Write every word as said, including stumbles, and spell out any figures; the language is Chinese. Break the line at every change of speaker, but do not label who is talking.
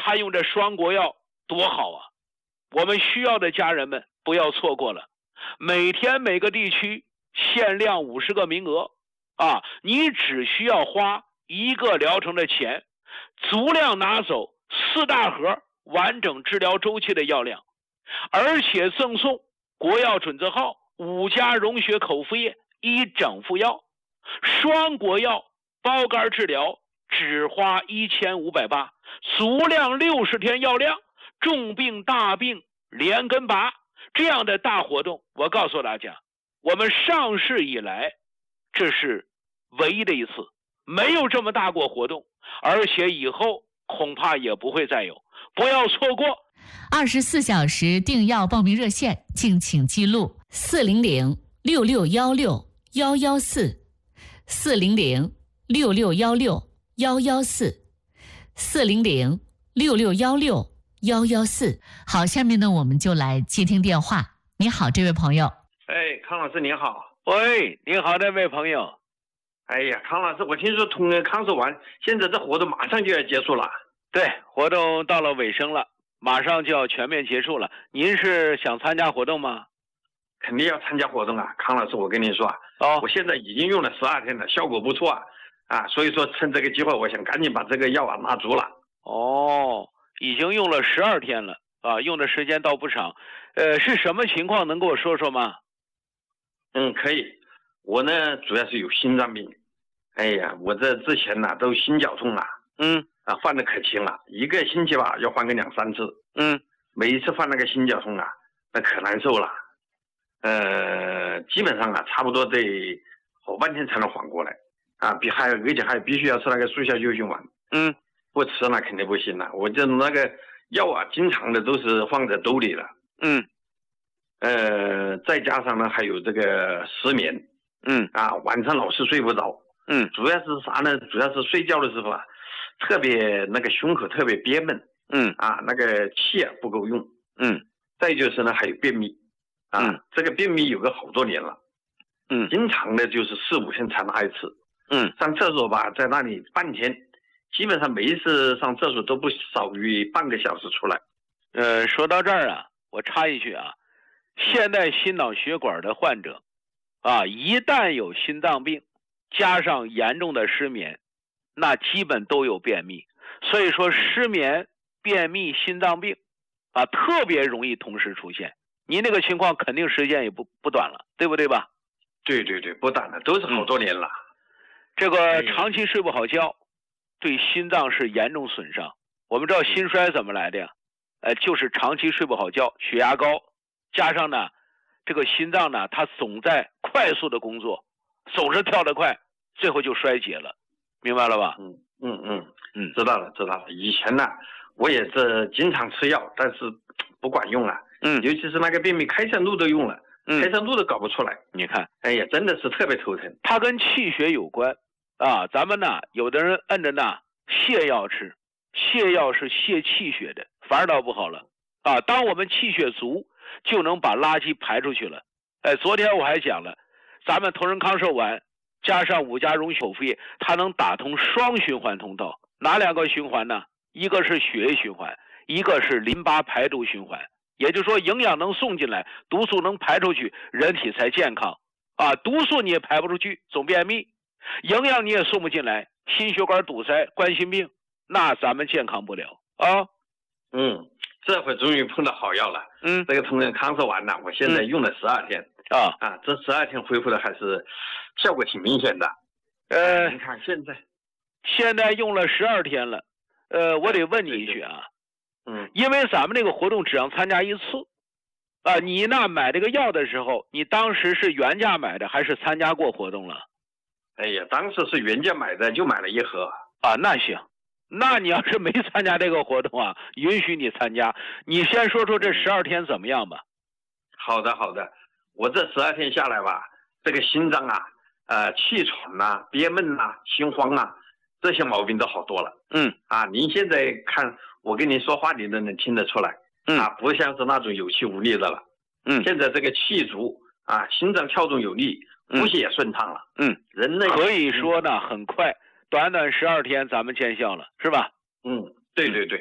他用这双国药多好啊！我们需要的家人们不要错过了，每天每个地区限量五十个名额啊，你只需要花一个疗程的钱，足量拿走四大盒完整治疗周期的药量，而且赠送国药准字号五加溶血口服液一整副药，双国药包干治疗只花一千五百八，足量六十天药量，重病大病连根拔，这样的大活动，我告诉大家，我们上市以来这是唯一的一次，没有这么大过活动，而且以后恐怕也不会再有，不要错过。
二十四小时订药报名热线，敬请记录四零零六六幺六幺幺四，四零零六六幺六幺幺四，四零零六六幺六幺幺四。好，下面呢我们就来接听电话。你好，这位朋友。
哎，康老师您好。
喂，你好，这位朋友。
哎呀，康老师，我听说通了康寿丸，现在这活动马上就要结束了。
对，活动到了尾声了，马上就要全面结束了。您是想参加活动吗？
肯定要参加活动啊，康老师，我跟你说啊，
哦，
我现在已经用了十二天了，效果不错啊，啊，所以说趁这个机会，我想赶紧把这个药啊拿足了。
哦，已经用了十二天了啊，用的时间倒不长。呃，是什么情况？能跟我说说吗？
嗯，可以。我呢，主要是有心脏病。哎呀，我这之前呢都心绞痛啊，
嗯，
啊犯的可轻了，一个星期吧要犯个两三次。
嗯，
每一次犯那个心绞痛啊，那可难受了。呃，基本上啊，差不多得好半天才能缓过来啊，比还有而且还必须要吃那个速效救心丸。
嗯，
不吃那肯定不行了。我这那个药啊，经常的都是放在兜里了。
嗯，
呃，再加上呢，还有这个失眠。
嗯，
啊，晚上老是睡不着。
嗯，
主要是啥呢？主要是睡觉的时候啊，特别那个胸口特别憋闷。
嗯，
啊，那个气啊不够用。
嗯，
再就是呢，还有便秘。啊，
嗯，
这个便秘有个好多年了。
嗯，
经常的就是四五天才拉一次。
嗯，
上厕所吧，在那里半天，基本上每一次上厕所都不少于半个小时出来。
呃，说到这儿啊，我插一句啊，现代心脑血管的患者啊，一旦有心脏病，加上严重的失眠，那基本都有便秘。所以说，失眠、便秘、心脏病啊，特别容易同时出现。您那个情况肯定时间也不不短了，对不对吧？
对对对，不短了，都是好多年了。
嗯、这个长期睡不好觉，对心脏是严重损伤。我们知道心衰怎么来的呀？呃，就是长期睡不好觉，血压高，加上呢，这个心脏呢，它总在快速的工作，总是跳得快，最后就衰竭了，明白了吧？
嗯嗯嗯
嗯，
知道了知道了。以前呢，我也是经常吃药，但是不管用啊。
嗯，
尤其是那个便秘，开塞露都用了，
嗯，
开塞露都搞不出来。
你看，
哎呀，真的是特别头疼。
它跟气血有关啊。咱们呢，有的人摁着呢泻药吃，泻药是泻气血的，反而倒不好了啊。当我们气血足，就能把垃圾排出去了。哎，昨天我还讲了，咱们同仁康寿丸加上五加溶血口服液，它能打通双循环通道。哪两个循环呢？一个是血液循环，一个是淋巴排毒循环。也就是说，营养能送进来，毒素能排出去，人体才健康啊。毒素你也排不出去，总便秘；营养你也送不进来，心血管堵塞、冠心病，那咱们健康不了啊。
嗯，这回终于碰到好药了。
嗯，
这个同仁康寿丸呢，我现在用了十二天。
嗯、啊
啊，这十二天恢复的还是效果挺明显的。
呃，
你看现在，
现在用了十二天了。呃，我得问你一句啊。
嗯，
因为咱们这个活动只让参加一次，啊，你那买这个药的时候，你当时是原价买的还是参加过活动了？
哎呀，当时是原价买的，就买了一盒。
啊，那行，那你要是没参加这个活动啊，允许你参加。你先说说这十二天怎么样吧？
好的，好的。我这十二天下来吧，这个心脏啊，呃，气喘呐、憋闷呐、心慌啊，这些毛病都好多了。
嗯，
啊，您现在看。我跟你说话，你都能听得出来，
嗯
啊，不像是那种有气无力的了，
嗯，
现在这个气足啊，心脏跳动有力，呼吸也顺畅了，
嗯，
人呢
可以说呢很快，短短十二天咱们见效了，是吧？
嗯，对对对。